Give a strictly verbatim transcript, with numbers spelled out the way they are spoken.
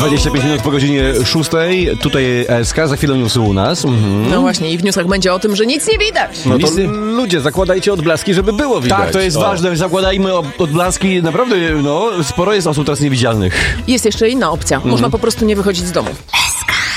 dwadzieścia pięć minut po godzinie szóstej. Tutaj E S K, za chwilę newsy u nas. Mhm. No właśnie, i w newsach będzie o tym, że nic nie widać. No to Listy- ludzie, zakładajcie odblaski, żeby było widać. Tak, to jest O. ważne. Zakładajmy od- odblaski. Naprawdę, no, sporo jest osób teraz niewidzialnych. Jest jeszcze inna opcja. Można po prostu nie wychodzić z domu.